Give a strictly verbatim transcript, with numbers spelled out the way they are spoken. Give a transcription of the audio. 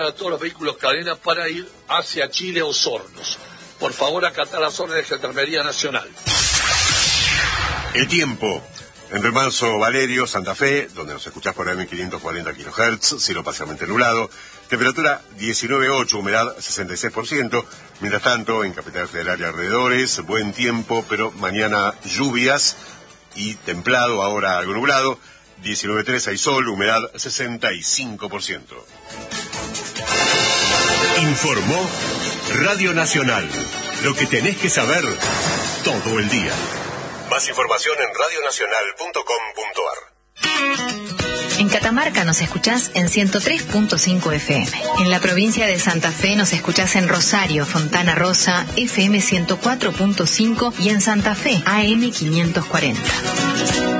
a todos los vehículos cadena para ir hacia Chile o Sornos. Por favor, acatar las órdenes de Gendarmería Nacional. El tiempo. En Remanso, Valerio, Santa Fe, donde nos escuchás por A M quinientos cuarenta kilohertz, cielo parcialmente nublado, temperatura diecinueve coma ocho, humedad sesenta y seis por ciento. Mientras tanto, en Capital Federal y alrededores, buen tiempo, pero mañana lluvias y templado, ahora algo nublado, diecinueve coma tres, hay sol, humedad sesenta y cinco por ciento. Informó Radio Nacional. Lo que tenés que saber todo el día. Más información en radio nacional punto com punto a r. En Catamarca nos escuchás en ciento tres punto cinco F M. En la provincia de Santa Fe nos escuchás en Rosario, Fontana Rosa, F M ciento cuatro punto cinco y en Santa Fe, A M quinientos cuarenta.